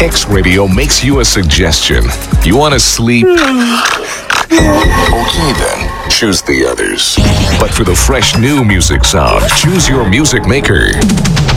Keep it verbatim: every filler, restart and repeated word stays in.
X Radio makes you a suggestion. You want to sleep? Okay then, choose the others. But for the fresh new music sound, choose your music maker.